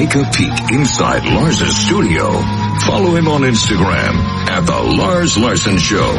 take a peek inside Lars's studio. Follow him on Instagram at The Lars Larson Show.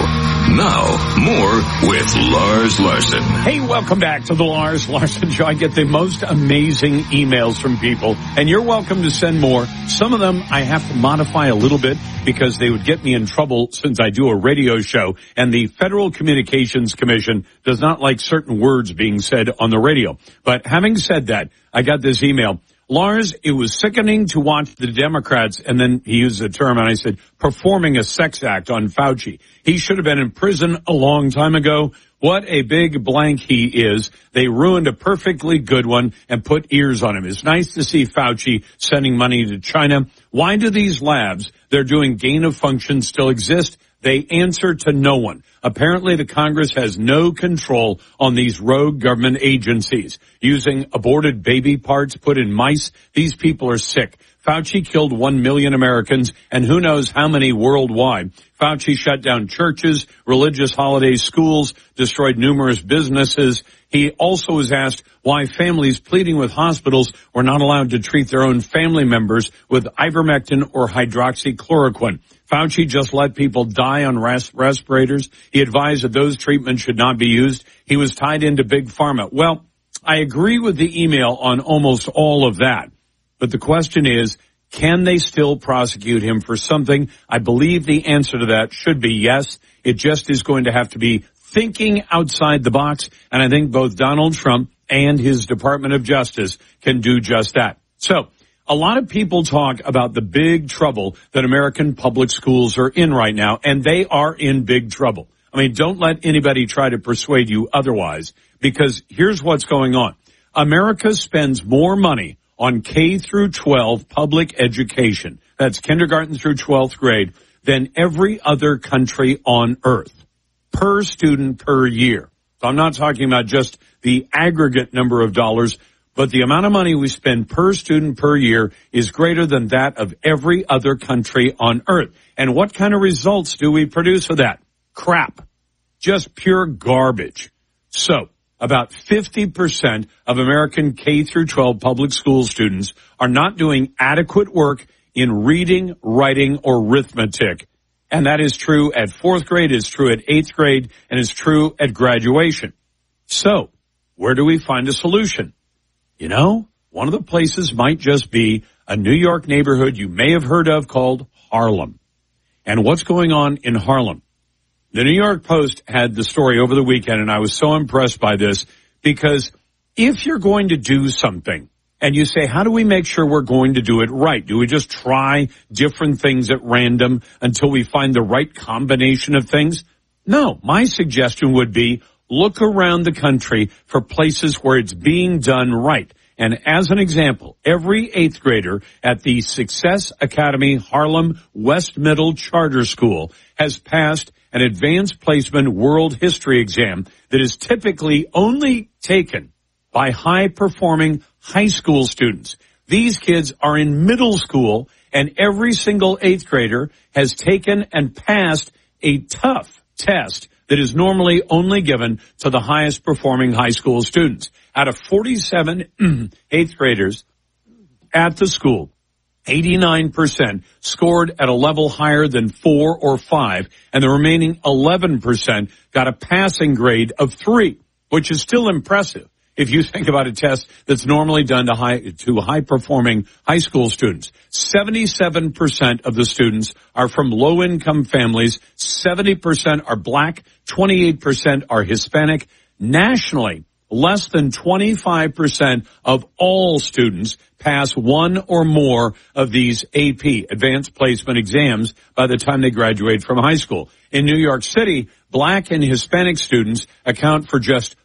Now, more with Lars Larson. Hey, welcome back to The Lars Larson Show. I get the most amazing emails from people, and you're welcome to send more. Some of them I have to modify a little bit because they would get me in trouble since I do a radio show, and the Federal Communications Commission does not like certain words being said on the radio. But having said that, I got this email. Lars, it was sickening to watch the Democrats, and then he used the term, and I said, performing a sex act on Fauci. He should have been in prison a long time ago. What a big blank he is. They ruined a perfectly good one and put ears on him. It's nice to see Fauci sending money to China. Why do these labs they're doing gain of function still exist? They answer to no one. Apparently, the Congress has no control on these rogue government agencies. Using aborted baby parts put in mice, these people are sick. Fauci killed 1 million Americans, and who knows how many worldwide. Fauci shut down churches, religious holidays, schools, destroyed numerous businesses. He also was asked why families pleading with hospitals were not allowed to treat their own family members with ivermectin or hydroxychloroquine. Fauci just let people die on respirators. He advised that those treatments should not be used. He was tied into Big Pharma. Well, I agree with the email on almost all of that. But the question is, can they still prosecute him for something? I believe the answer to that should be yes. It just is going to have to be thinking outside the box. And I think both Donald Trump and his Department of Justice can do just that. So a lot of people talk about the big trouble that American public schools are in right now, and they are in big trouble. I mean, don't let anybody try to persuade you otherwise, because here's what's going on. America spends more money on K through 12 public education, that's kindergarten through 12th grade, than every other country on earth, per student per year. So I'm not talking about just the aggregate number of dollars, but the amount of money we spend per student per year is greater than that of every other country on earth. And what kind of results do we produce with that? Crap. Just pure garbage. So about 50% of American K through 12 public school students are not doing adequate work in reading, writing, or arithmetic. And that is true at 4th grade, is true at 8th grade, and is true at graduation. So where do we find a solution? You know, one of the places might just be a New York neighborhood you may have heard of called Harlem. And what's going on in Harlem? The New York Post had the story over the weekend, and I was so impressed by this, because if you're going to do something and you say, how do we make sure we're going to do it right? Do we just try different things at random until we find the right combination of things? No, my suggestion would be look around the country for places where it's being done right. And as an example, every 8th grader at the Success Academy Harlem West Middle Charter School has passed an advanced placement world history exam that is typically only taken by high-performing high school students. These kids are in middle school, and every single 8th grader has taken and passed a tough test that is normally only given to the highest performing high school students. Out of 47 8th graders at the school, 89% scored at a level higher than 4 or 5, and the remaining 11% got a passing grade of 3, which is still impressive if you think about a test that's normally done to high-performing high school students. 77% of the students are from low-income families, 70% are black, 28% are Hispanic. Nationally, less than 25% of all students pass one or more of these AP, advanced placement exams, by the time they graduate from high school. In New York City, black and Hispanic students account for just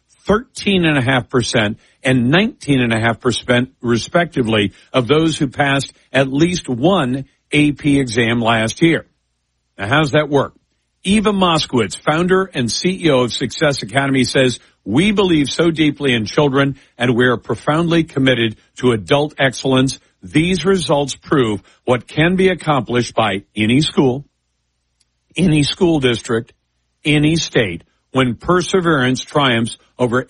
13.5% and 19.5% respectively of those who passed at least one AP exam last year. Now, how's that work? Eva Moskowitz, founder and CEO of Success Academy, says, we believe so deeply in children and we are profoundly committed to adult excellence. These results prove what can be accomplished by any school district, any state, when perseverance triumphs over